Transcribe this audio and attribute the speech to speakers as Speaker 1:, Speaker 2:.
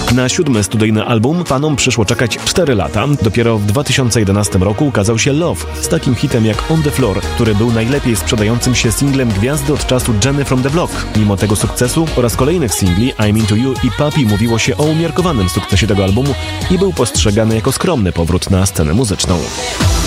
Speaker 1: Na 7. studyjny album fanom przyszło czekać 4 lata. Dopiero w 2011 roku ukazał się Love z takim hitem jak On The Floor, który był najlepiej sprzedającym się singlem gwiazdy od czasu Jenny From The Block. Mimo tego sukcesu oraz kolejnych singli I'm Into You i Papi mówiło się o umiarkowanym sukcesie tego albumu i był postrzegany jako skromny powrót na scenę muzyczną.